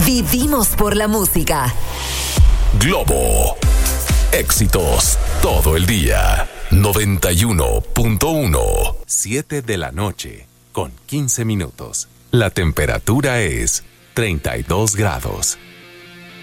Vivimos por la música. Globo. Éxitos todo el día. 91.1. 7 de la noche con 15 minutos. La temperatura es 32 grados.